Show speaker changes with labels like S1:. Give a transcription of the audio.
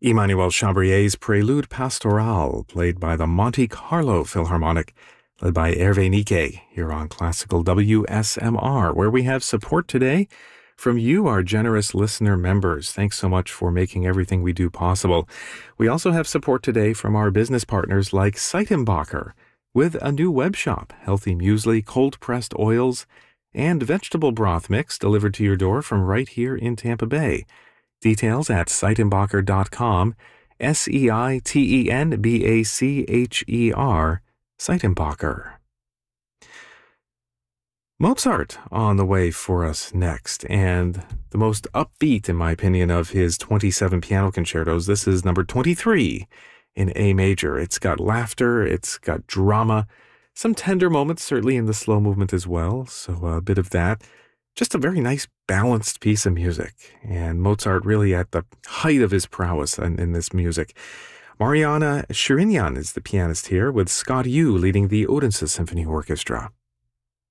S1: Emmanuel Chabrier's Prelude Pastoral, played by the Monte Carlo Philharmonic, led by Hervé Niquet, here on Classical WSMR, where we have support today from you, our generous listener members. Thanks so much for making everything we do possible. We also have support today from our business partners like Seitenbacher, with a new web shop, healthy muesli, cold-pressed oils, and vegetable broth mix delivered to your door from right here in Tampa Bay. Details at Seitenbacher.com, Seitenbacher, Seitenbacher. Mozart on the way for us next, and the most upbeat, in my opinion, of his 27 piano concertos. This is number 23 in A major. It's got laughter, it's got drama, some tender moments, certainly in the slow movement as well, so a bit of that. Just a very nice, balanced piece of music, and Mozart really at the height of his prowess in this music. Mariana Sherinian is the pianist here, with Scott Yu leading the Odense Symphony Orchestra.